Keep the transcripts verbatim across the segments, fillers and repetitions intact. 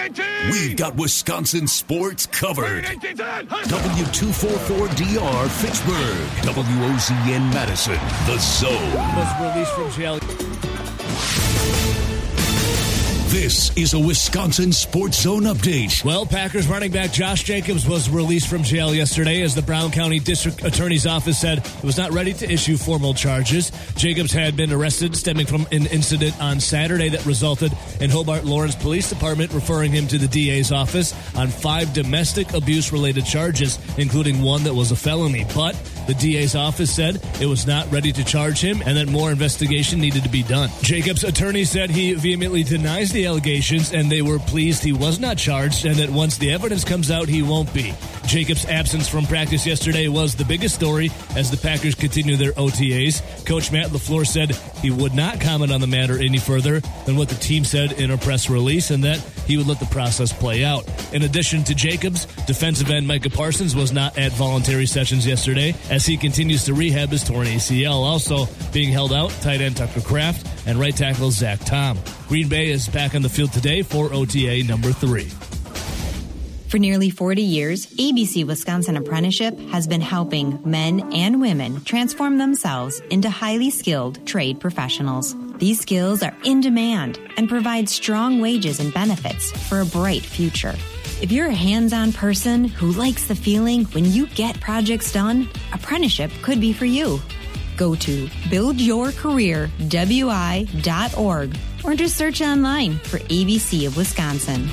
We've got Wisconsin sports covered. W two forty-four D R Fitchburg. W O Z N Madison. The Zone. Was released from jail. This is a Wisconsin Sports Zone update. Well, Packers running back Josh Jacobs was released from jail yesterday as the Brown County District Attorney's Office said it was not ready to issue formal charges. Jacobs had been arrested stemming from an incident on Saturday that resulted in Hobart Lawrence Police Department referring him to the D A's office on five domestic abuse-related charges, including one that was a felony. But the D A's office said it was not ready to charge him and that more investigation needed to be done. Jacobs' attorney said he vehemently denies the allegations and they were pleased he was not charged and that once the evidence comes out, he won't be. Jacobs' absence from practice yesterday was the biggest story as the Packers continue their O T As. Coach Matt LaFleur said he would not comment on the matter any further than what the team said in a press release and that he would let the process play out. In addition to Jacobs, defensive end Micah Parsons was not at voluntary sessions yesterday as he continues to rehab his torn A C L. Also being held out, tight end Tucker Kraft and right tackle Zach Tom. Green Bay is back on the field today for O T A number three. For nearly forty years, A B C Wisconsin Apprenticeship has been helping men and women transform themselves into highly skilled trade professionals. These skills are in demand and provide strong wages and benefits for a bright future. If you're a hands-on person who likes the feeling when you get projects done, apprenticeship could be for you. Go to build your career w i dot org or just search online for A B C of Wisconsin.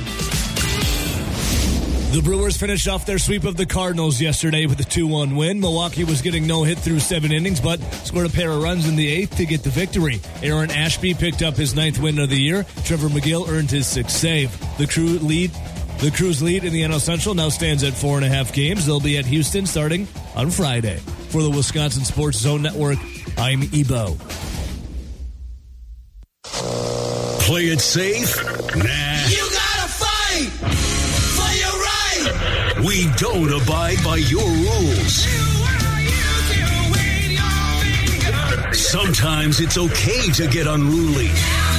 The Brewers finished off their sweep of the Cardinals yesterday with a two one win. Milwaukee was getting no hit through seven innings, but scored a pair of runs in the eighth to get the victory. Aaron Ashby picked up his ninth win of the year. Trevor McGill earned his sixth save. The crew lead, the Crew's lead in the N L Central now stands at four and a half games. They'll be at Houston starting on Friday. For the Wisconsin Sports Zone Network, I'm Ebo. Play it safe? Nah. You gotta fight for your right. We don't abide by your rules. Sometimes it's okay to get unruly.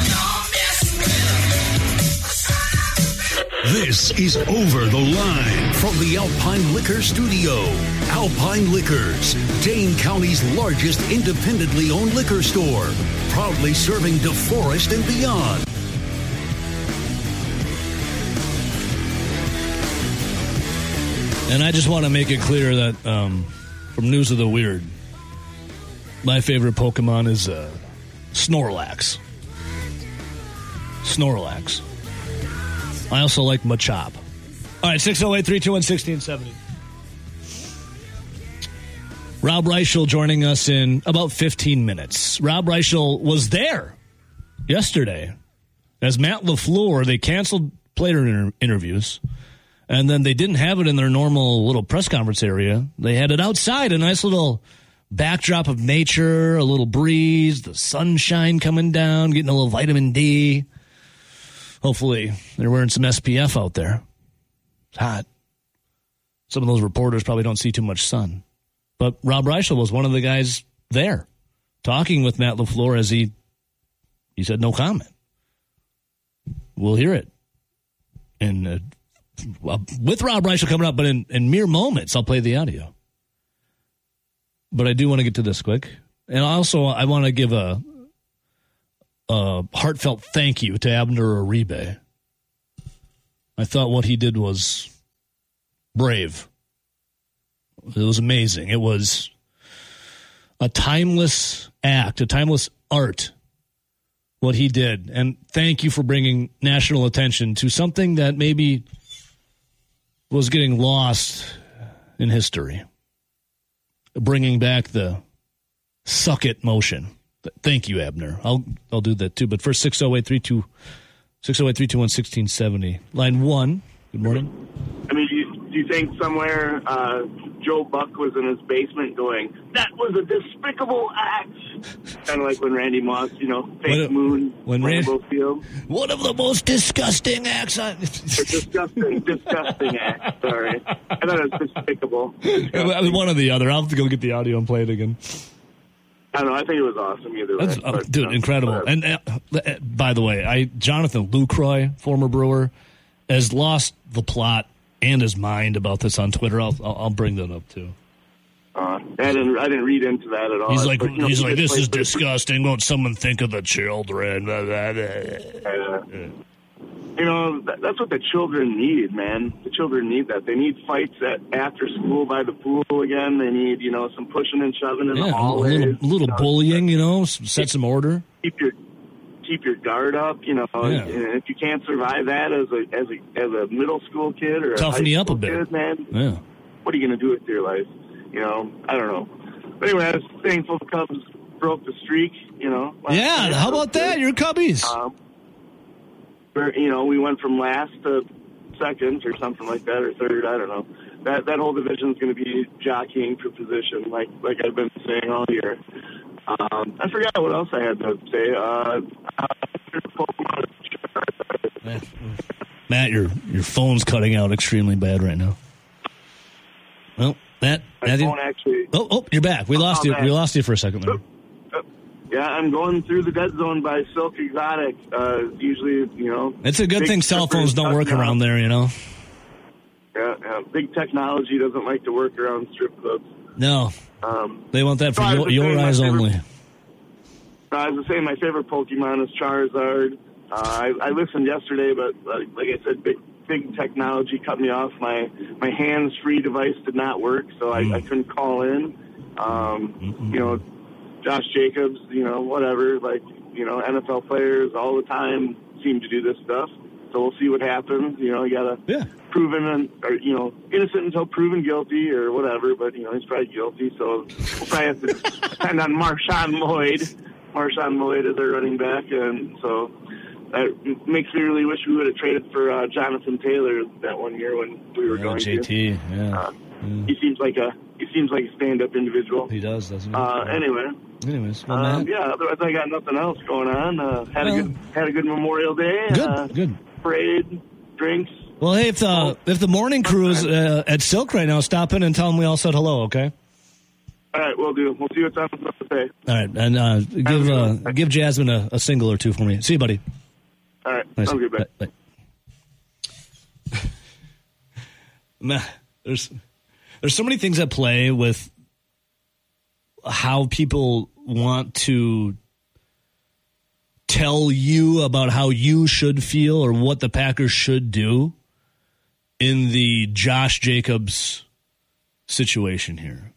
This is Over the Line from the Alpine Liquor Studio. Alpine Liquors, Dane County's largest independently owned liquor store, proudly serving DeForest and beyond. And I just want to make it clear that um, from News of the Weird, my favorite Pokemon is uh, Snorlax. Snorlax. I also like Machop. All right, six oh eight, three two one, one six seven oh. Rob Reichel joining us in about fifteen minutes. Rob Reichel was there yesterday. As Matt LaFleur, they canceled player inter- interviews, and then they didn't have it in their normal little press conference area. They had it outside, a nice little backdrop of nature, a little breeze, the sunshine coming down, getting a little vitamin D. Hopefully, they're wearing some S P F out there. It's hot. Some of those reporters probably don't see too much sun. But Rob Reichel was one of the guys there, talking with Matt LaFleur as he, he said no comment. We'll hear it. And uh, with Rob Reichel coming up, but in, in mere moments, I'll play the audio. But I do want to get to this quick. And also, I want to give a, a heartfelt thank you to Abner Uribe. I thought what he did was brave. It was amazing. It was a timeless act, a timeless art, what he did. And thank you for bringing national attention to something that maybe was getting lost in history. Bringing back the suck it motion. Thank you, Abner. I'll I'll do that too. But first, six oh eight, three two one, one six seven oh. Line one. Good morning. I mean, do you, do you think somewhere uh, Joe Buck was in his basement going, that was a despicable act? Kind of like when Randy Moss, you know, fake a, moon, when Rainbow Field. One of the most disgusting acts on... disgusting, disgusting act, sorry. I thought it was despicable. Disgusting. One or the other. I'll have to go get the audio and play it again. I don't know. I think it was awesome either way. Uh, dude, uh, incredible. And uh, uh, by the way, I Jonathan Lucroy, former Brewer, has lost the plot and his mind about this on Twitter. I'll I'll bring that up too. Uh, I didn't I didn't read into that at all. He's like but, you know, he's like this is the, disgusting. Won't someone think of the children? Uh, you know that, that's what the children need, man. The children need that. They need fights at after school by the pool again. They need you know some pushing and shoving in yeah, the hallways. A little, little you know, bullying, you know, set some order. Keep your keep your guard up, you know. Yeah. And if you can't survive that as a as a as a middle school kid or toughen a high you up a school bit, kid, man. Yeah. What are you going to do with your life? You know, I don't know. But anyway, I was thankful the Cubs broke the streak. You know. Yeah. night. How about that? Your Cubbies. Um, where, you know, we went from last to second or something like that, or third. I don't know. That that whole division is going to be jockeying for position, like like I've been saying all year. Um, I forgot what else I had to say. Uh, uh, Matt, your your phone's cutting out extremely bad right now. Well, Matt, my phone actually. Oh, oh, you're back. We lost you. back. We lost you for a second there. Yeah, I'm going through the dead zone by Silk Exotic. Uh, usually, you know. It's a good thing cell phones don't work around there, you know. Yeah, yeah, big technology doesn't like to work around strip clubs. No, um, they want that for so your, your eyes favorite, only. I was saying my favorite Pokemon is Charizard. Uh, I, I listened yesterday, but uh, like I said, big, big technology cut me off. My my hands-free device did not work, so I, mm. I couldn't call in. Um, mm-hmm. You know. Josh Jacobs, you know, whatever, like, you know, N F L players all the time seem to do this stuff. So we'll see what happens. You know, you got to yeah. proven, and, or, you know, innocent until proven guilty or whatever, but, you know, he's probably guilty. So we'll probably have to depend on Marshawn Lloyd. Marshawn Lloyd is their running back. And so that makes me really wish we would have traded for uh, Jonathan Taylor that one year when we were yeah, going J T, to. Yeah. Uh, yeah. He seems like a he seems like a stand-up individual. He does, doesn't he? Uh, anyway. Anyways, well, um, yeah. Otherwise, I got nothing else going on. Uh, had well, a good had a good Memorial Day. Good, uh, good. Parade, drinks. Well, hey, if the if the morning crew is uh, at Silk right now, stop in and tell them we all said hello. Okay. All right, we'll do. We'll see what's on the say. All right, and uh, give uh, give Jasmine a, a single or two for me. See you, buddy. All right. Nice. Sounds good, bye. Bye. Bye. There's there's so many things at play with how people want to tell you about how you should feel or what the Packers should do in the Josh Jacobs situation here.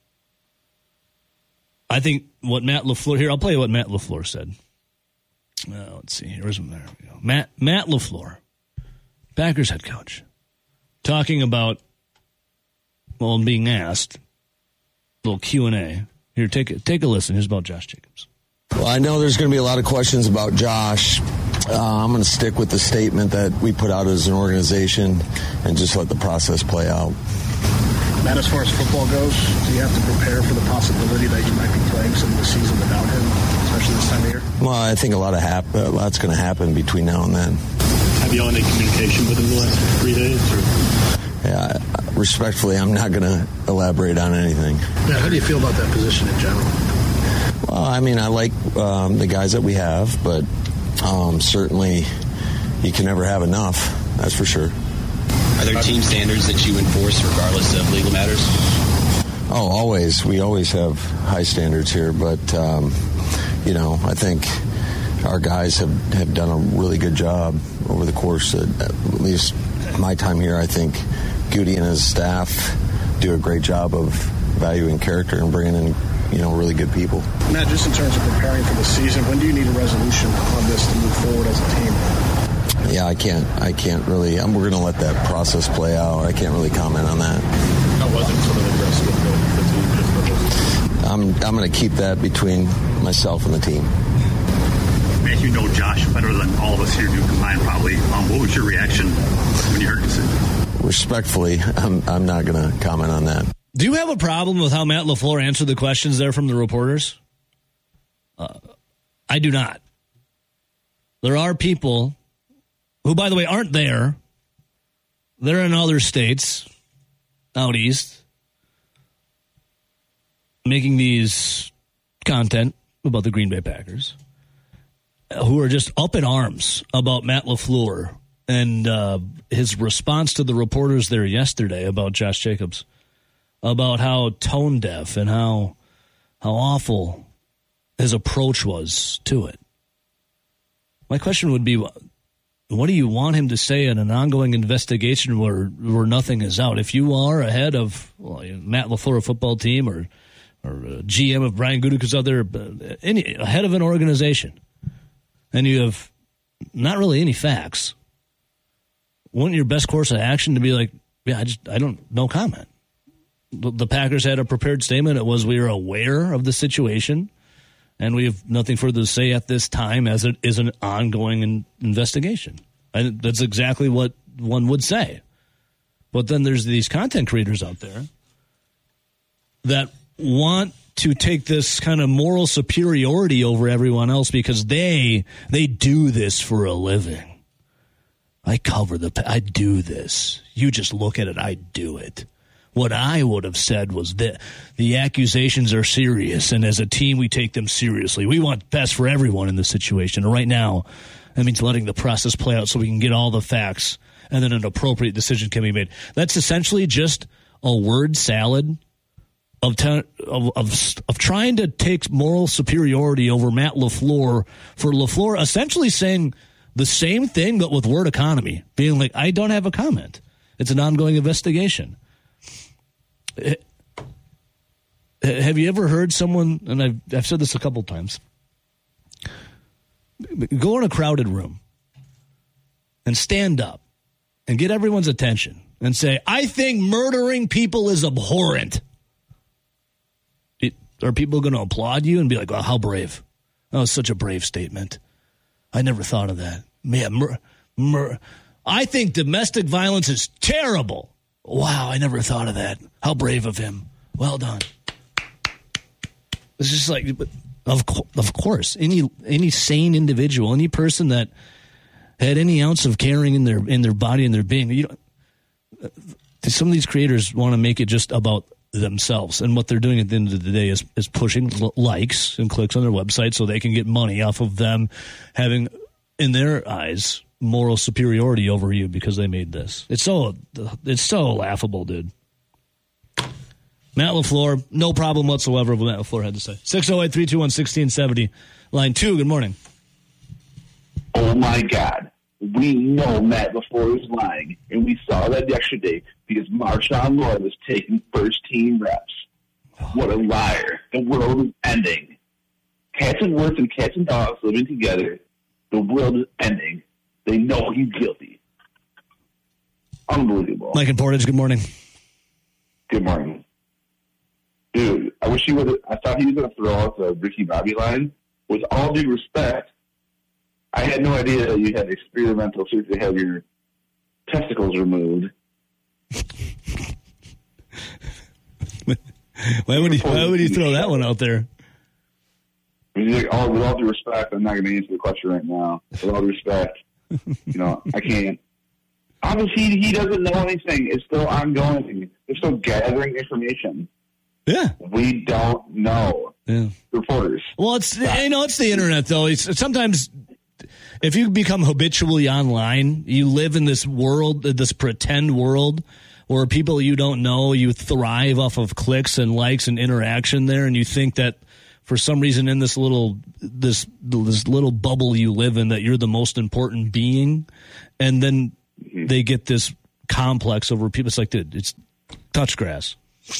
I think what Matt LaFleur here, I'll play what Matt LaFleur said. Uh, let's see. Here's there we go. Matt Matt LaFleur, Packers head coach, talking about, well, being asked, a little Q and A. Here, take a, take a listen. Here's about Josh Jacobs. Well, I know there's going to be a lot of questions about Josh. Uh, I'm going to stick with the statement that we put out as an organization and just let the process play out. Matt, as far as football goes, do you have to prepare for the possibility that you might be playing some of the season without him, especially this time of year? Well, I think a lot of hap- a lot's going to happen between now and then. Have you all any communication with him the last three days? Or? Yeah, respectfully, I'm not going to elaborate on anything. Yeah, how do you feel about that position in general? Well, I mean, I like um, the guys that we have, but um, certainly you can never have enough, that's for sure. Are there team standards that you enforce regardless of legal matters? Oh, always. We always have high standards here, but, um, you know, I think our guys have, have done a really good job over the course of at least my time here. I think Goody and his staff do a great job of valuing character and bringing in, you know, really good people. Matt, just in terms of preparing for the season, when do you need a resolution on this to move forward as a team? Yeah, I can't. I can't really. I'm, we're going to let that process play out. I can't really comment on that. How was it sort of aggressive with the team? I'm. I'm going to keep that between myself and the team. Matt, you know Josh better than all of us here do combined, probably. Um, what was your reaction when you heard it? Respectfully, I'm. I'm not going to comment on that. Do you have a problem with how Matt LaFleur answered the questions there from the reporters? Uh, I do not. There are people who, by the way, aren't there. They're in other states, out east, making these content about the Green Bay Packers, who are just up in arms about Matt LaFleur and uh, his response to the reporters there yesterday about Josh Jacobs, about how tone deaf and how how awful his approach was to it. My question would be, what do you want him to say in an ongoing investigation where where nothing is out? If you are ahead of well, Matt LaFleur football team or or G M of Brian Gutekunst's other any ahead of an organization, and you have not really any facts, wouldn't your best course of action to be like, yeah, I just I don't no comment. The Packers had a prepared statement. It was we are aware of the situation, and we have nothing further to say at this time as it is an ongoing in- investigation. And that's exactly what one would say. But then there's these content creators out there that want to take this kind of moral superiority over everyone else because they they do this for a living. I cover the I do this. You just look at it, I do it. What I would have said was that the accusations are serious, and as a team, we take them seriously. We want best for everyone in this situation. And right now, that means letting the process play out so we can get all the facts, and then an appropriate decision can be made. That's essentially just a word salad of te- of, of of trying to take moral superiority over Matt LaFleur, for LaFleur essentially saying the same thing but with word economy, being like, I don't have a comment. It's an ongoing investigation. Have you ever heard someone, and I've, I've said this a couple times, go in a crowded room and stand up and get everyone's attention and say, I think murdering people is abhorrent. It, are people going to applaud you and be like, well, how brave? Oh, it's such a brave statement. I never thought of that. Man, mur- mur- I think domestic violence is terrible. Wow, I never thought of that. How brave of him. Well done. It's just like, of co- of course, any any sane individual, any person that had any ounce of caring in their in their body and their being, you know, some of these creators want to make it just about themselves, and what they're doing at the end of the day is is pushing l- likes and clicks on their website so they can get money off of them having, in their eyes, moral superiority over you because they made this. It's so it's so laughable, dude. Matt LaFleur, no problem whatsoever with what Matt LaFleur had to say. six oh eight, three two one, one six seven oh. Line two, good morning. Oh, my God. We know Matt LaFleur is lying, and we saw that yesterday because Marshawn Lloyd was taking first-team reps. What a liar. The world is ending. Cats and worse and cats and dogs living together. The world is ending. They know he's guilty. Unbelievable. Mike and Portage, good morning. Good morning. Dude, I wish he would. I thought he was going to throw out the Ricky Bobby line. With all due respect, I had no idea that you had experimental surgery to have your testicles removed. why would he? Why would he throw that one out there? Like, oh, with all due respect, I'm not going to answer the question right now. With all due respect, you know, I can't. Obviously, he doesn't know anything. It's still ongoing. They're still gathering information. Yeah, we don't know. Yeah, reporters. Well, it's you know, it's the internet though. It's sometimes if you become habitually online, you live in this world, this pretend world where people you don't know, you thrive off of clicks and likes and interaction there, and you think that for some reason in this little this this little bubble you live in that you're the most important being, and then mm-hmm. they get this complex over people. It's like, dude, it's touch grass.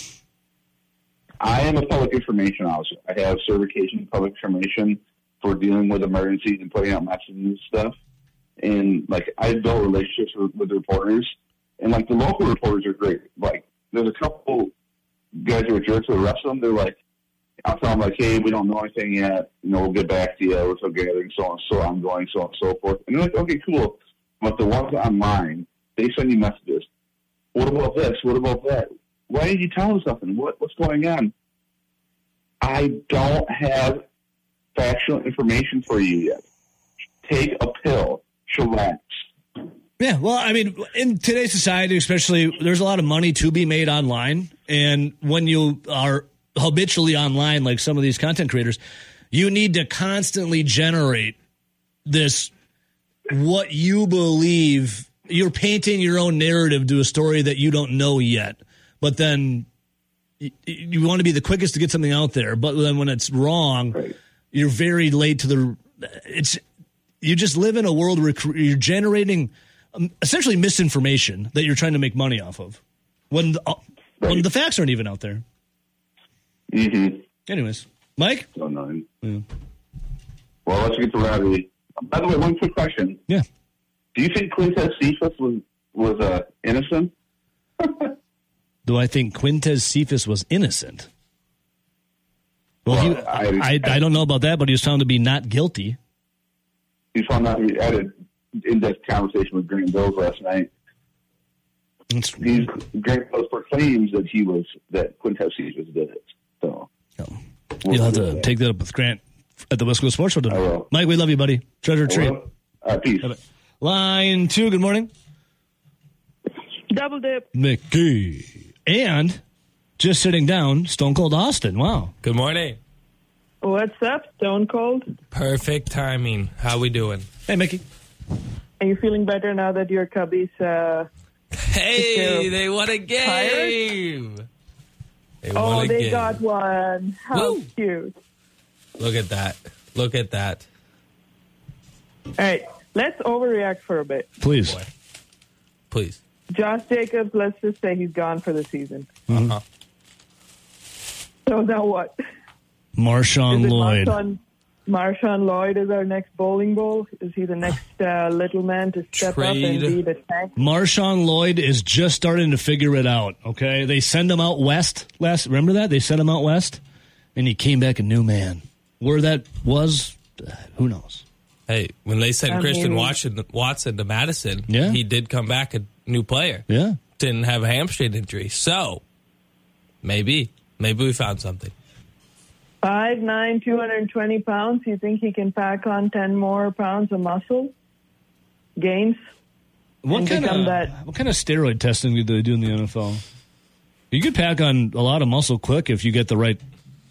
I am a public information officer. I have certification in public information for dealing with emergencies and putting out messages and stuff. And, like, I've built relationships with, with the reporters. And, like, the local reporters are great. Like, there's a couple guys who are jerks, but the rest of them, they're like, I'll tell them, like, hey, we don't know anything yet. You know, we'll get back to you. We're still gathering, so on, so ongoing, so on and so forth. And they're like, okay, cool. But the ones online, they send you messages. What about this? What about that? Why did you tell us something? What, what's going on? I don't have factual information for you yet. Take a pill. Chillax. Yeah, well, I mean, in today's society, especially, there's a lot of money to be made online. And when you are habitually online, like some of these content creators, you need to constantly generate this what you believe. You're painting your own narrative to a story that you don't know yet. But then you, you want to be the quickest to get something out there. But then when it's wrong, right. you're very late to the. It's you just live in a world where you're generating um, essentially misinformation that you're trying to make money off of when the, uh, right. when the facts aren't even out there. Mm-hmm. Anyways, Mike. So nine. Yeah. Well, let's get to Robbie. By the way, one quick question. Yeah. Do you think Quintez Cephas was was uh, innocent? Do I think Quintez Cephas was innocent? Well, well he, I, I, I don't know about that, but he was found to be not guilty. He found out. He had an in-depth conversation with Grant Bills last night. He's, Grant Bills proclaims that he was that Quintez Cephas did it. So oh. we'll you'll have to that. take that up with Grant at the West Coast Sports Show tonight. I will. Mike, we love you, buddy. Treasure treat. Uh, peace. Line two. Good morning. Double dip. Mickey. And just sitting down, Stone Cold Austin. Wow. Good morning. What's up, Stone Cold? Perfect timing. How we doing? Hey, Mickey. Are you feeling better now that your Cubbies... Uh, hey, they won a game. They won oh, a they game. got one. How Woo. cute. Look at that. Look at that. All right. Let's overreact for a bit. Please. Boy. Please. Josh Jacobs, let's just say he's gone for the season. Mm-hmm. Uh-huh. So now what? Marshawn Lloyd. Marshawn, Marshawn Lloyd is our next bowling ball? Is he the next uh, little man to step Trade. up and be the tank? Marshawn Lloyd is just starting to figure it out, okay? They send him out west last. Remember that? They sent him out west, and he came back a new man. Where that was, uh, who knows? Hey, when they sent I Christian mean, Watson, Watson to Madison, yeah. he did come back a new player. Yeah. Didn't have a hamstring injury. So, maybe. Maybe we found something. five nine, two hundred twenty pounds. You think he can pack on ten more pounds of muscle gains? What kind of that? What kind of steroid testing do they do in the N F L? You could pack on a lot of muscle quick if you get the right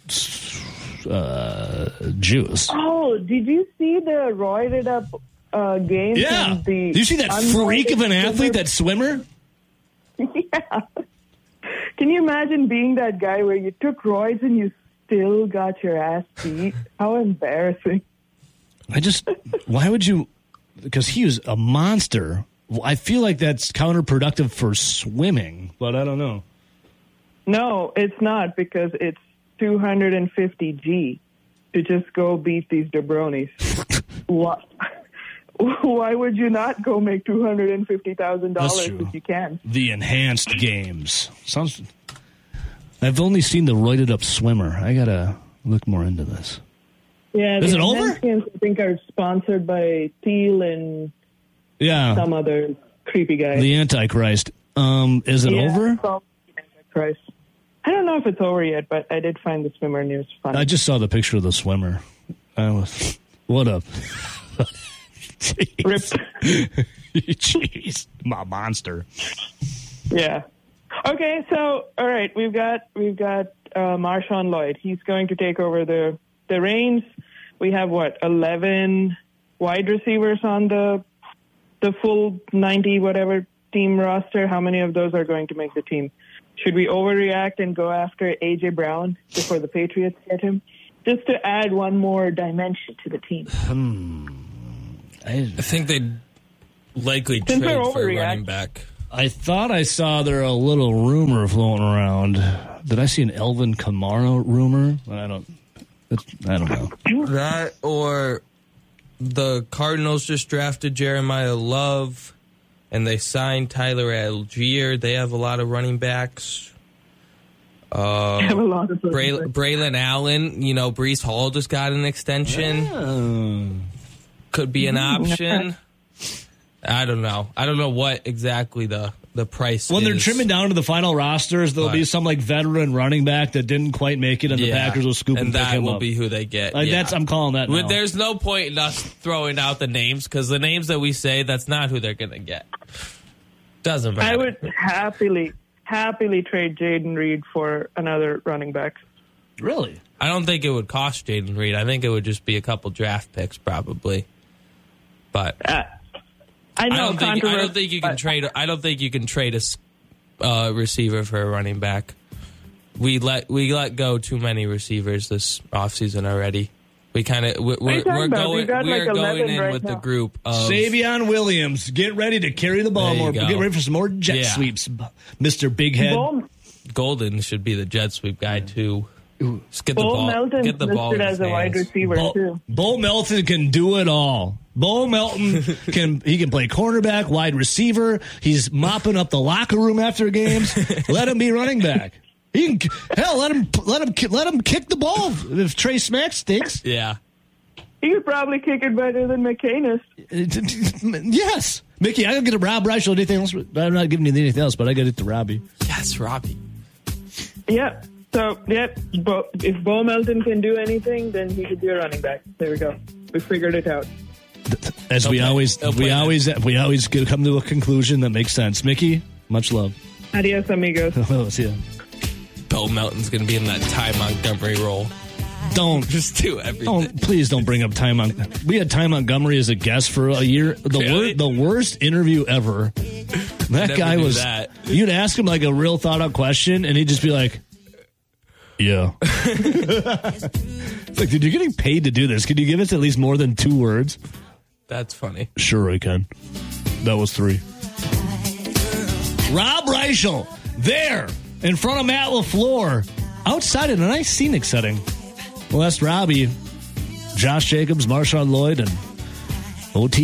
uh, juice. Oh, did you see the roided up uh, game? Yeah. The did you see that freak of an athlete, that swimmer? Yeah. Can you imagine being that guy where you took roids and you still got your ass beat? How embarrassing. I just, why would you, because he was a monster. I feel like that's counterproductive for swimming, but I don't know. No, it's not, because it's two hundred fifty G to just go beat these jabronis. Why, why would you not go make two hundred fifty thousand dollars if you can? The enhanced games. Sounds. I've only seen the roided up swimmer. I got to look more into this. Yeah, is the it over? Games, I think, are sponsored by Thiel and yeah. some other creepy guy. The Antichrist. Um, is it yeah, over? Antichrist. I don't know if it's over yet, but I did find the swimmer news fun. I just saw the picture of the swimmer. I was, what up? Ripped. Jeez, my monster. Yeah. Okay, so all right, we've got we've got uh, Marshawn Lloyd. He's going to take over the the reins. We have what eleven wide receivers on the the full ninety whatever team roster. How many of those are going to make the team? Should we overreact and go after A J Brown before the Patriots get him? Just to add one more dimension to the team. Hmm. I, I think they'd likely Since trade for a running back. I thought I saw there a little rumor floating around. Did I see an Elvin Kamara rumor? I don't. I don't know. That or the Cardinals just drafted Jeremiah Love, and they signed Tyler Algier. They have a lot of running backs. Uh, have a lot of Bray- Braylon Allen, you know, Breece Hall just got an extension. Oh. Could be an option. I don't know. I don't know what exactly the, the price when is. When they're trimming down to the final rosters, there'll but, be some like veteran running back that didn't quite make it, and yeah, the Packers will scoop and, and pick him up. And that will be who they get. Like yeah. that's I'm calling that now. There's no point in us throwing out the names, because the names that we say, that's not who they're going to get. Doesn't matter. I would happily, happily trade Jaden Reed for another running back. Really? I don't think it would cost Jaden Reed. I think it would just be a couple draft picks, probably. But uh, I know. I don't think. I don't think you can trade. I don't think you can trade a uh, receiver for a running back. We let we let go too many receivers this offseason already. We kind of we're, we're, we're going we're like going in right with now. The group of Savion Williams. Get ready to carry the ball more. Go. Get ready for some more jet yeah. sweeps, Mister Big Head. Bo, Golden should be the jet sweep guy too. Just get the Bo ball. Melton's get the ball listed as a wide receiver Bo, too. Bo Melton can do it all. Bo Melton can he can play cornerback, wide receiver. He's mopping up the locker room after games. Let him be running back. He can, hell, let him let him let him kick the ball if Trey Smack stinks. Yeah, he could probably kick it better than McCanis. Yes, Mickey. I don't get a Rob Reichel. Anything else? I'm not giving you anything else, but I got it to Robbie. Yes, Robbie. Yep. So, yep. Bo, if Bo Melton can do anything, then he could be a running back. There we go. We figured it out. As we play, always, we always, it. we always come to a conclusion that makes sense. Mickey, much love. Adios, amigos. See ya. Bo Melton's going to be in that Ty Montgomery role. Don't just do everything. Don't please don't bring up Ty Montgomery. We had Ty Montgomery as a guest for a year. The really? wor- the worst interview ever. That Never guy was. That. You'd ask him like a real thought out question, and he'd just be like, "Yeah." It's like, dude, you're getting paid to do this. Can you give us at least more than two words? That's funny. Sure, I can. That was three. Rob Reichel there in front of Matt LaFleur outside in a nice scenic setting. Well, that's Robbie, Josh Jacobs, Marshawn Lloyd, and O T